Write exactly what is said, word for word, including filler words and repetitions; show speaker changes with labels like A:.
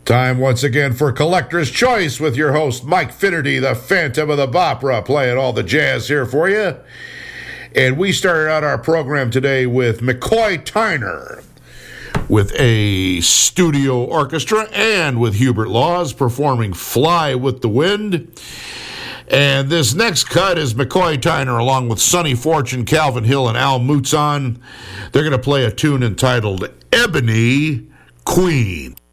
A: Time once again for Collector's Choice with your host, Mike Finnerty, the Phantom of the Bopera, playing all the jazz here for you. And we started out our program today with McCoy Tyner, with a studio orchestra, and with Hubert Laws performing Fly with the Wind. And this next cut is McCoy Tyner along with Sonny Fortune, Calvin Hill, and Al Mutson. They're going to play a tune entitled Ebony Queen.